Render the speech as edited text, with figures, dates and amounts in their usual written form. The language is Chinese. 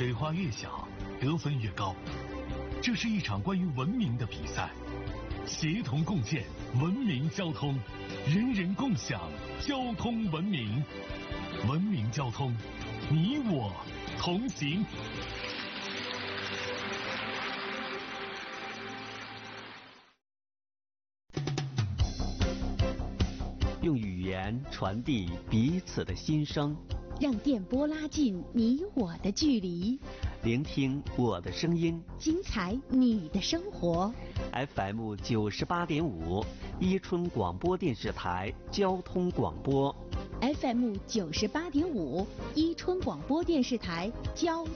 水花越小，得分越高。这是一场关于文明的比赛，协同共建文明交通，人人共享交通文明。文明交通，你我同行。 用语言传递彼此的心声， 让电波拉近你我的距离， 聆听我的声音， 精彩你的生活。 FM 98.5，伊春广播电视台交通广播。 FM 98.5，伊春广播电视台交